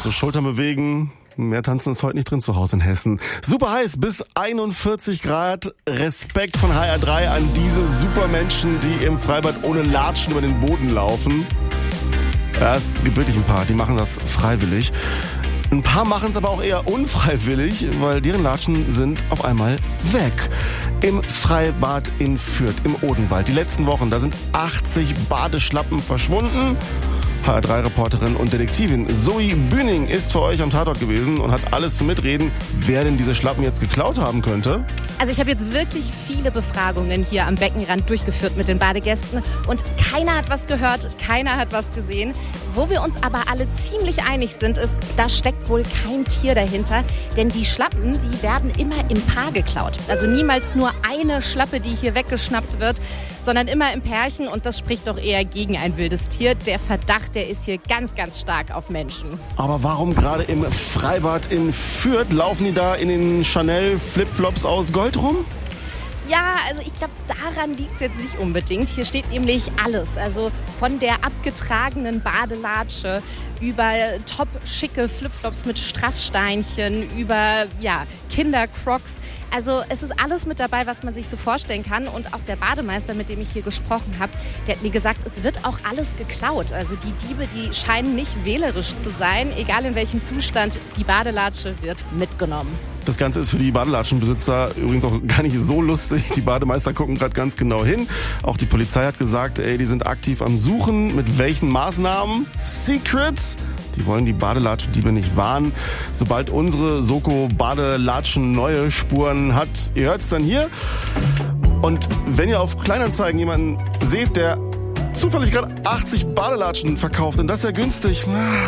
so Schultern bewegen. Mehr tanzen ist heute nicht drin zu Hause in Hessen. Super heiß, bis 41 Grad. Respekt von HR3 an diese Supermenschen, die im Freibad ohne Latschen über den Boden laufen. Ja, es gibt wirklich ein paar, die machen das freiwillig. Ein paar machen es aber auch eher unfreiwillig, weil deren Latschen sind auf einmal weg. Im Freibad in Fürth, im Odenwald. Die letzten Wochen, da sind 80 Badeschlappen verschwunden. HR3-Reporterin und Detektivin Zoe Bühning ist für euch am Tatort gewesen und hat alles zum Mitreden, wer denn diese Schlappen jetzt geklaut haben könnte. Also ich habe jetzt wirklich viele Befragungen hier am Beckenrand durchgeführt mit den Badegästen und keiner hat was gehört, keiner hat was gesehen. Wo wir uns aber alle ziemlich einig sind, ist, da steckt wohl kein Tier dahinter, denn die Schlappen, die werden immer im Paar geklaut. Also niemals nur eine Schlappe, die hier weggeschnappt wird, sondern immer im Pärchen und das spricht doch eher gegen ein wildes Tier. Der Verdacht, der ist hier ganz, ganz stark auf Menschen. Aber warum gerade im Freibad in Fürth? Laufen die da in den Chanel Flipflops aus Gold rum? Ja, also ich glaube, daran liegt es jetzt nicht unbedingt. Hier steht nämlich alles. Also von der abgetragenen Badelatsche über top schicke Flipflops mit Strasssteinchen, über Kindercrocs. Also es ist alles mit dabei, was man sich so vorstellen kann. Und auch der Bademeister, mit dem ich hier gesprochen habe, der hat mir gesagt, es wird auch alles geklaut. Also die Diebe, die scheinen nicht wählerisch zu sein. Egal in welchem Zustand, die Badelatsche wird mitgenommen. Das Ganze ist für die Badelatschenbesitzer übrigens auch gar nicht so lustig. Die Bademeister gucken gerade ganz genau hin. Auch die Polizei hat gesagt, die sind aktiv am Suchen. Mit welchen Maßnahmen? Secret! Die wollen die Badelatschendiebe nicht warnen. Sobald unsere Soko Badelatschen neue Spuren hat, ihr hört es dann hier. Und wenn ihr auf Kleinanzeigen jemanden seht, der zufällig gerade 80 Badelatschen verkauft, dann das ist ja günstig.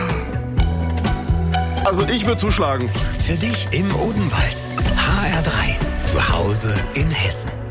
Also ich würde zuschlagen. Für dich im Odenwald. HR3. Zu Hause in Hessen.